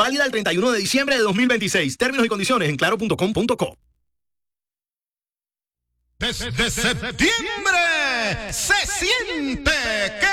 Válida el 31 de diciembre de 2026. Términos y condiciones en claro.com.co. Desde septiembre se siente que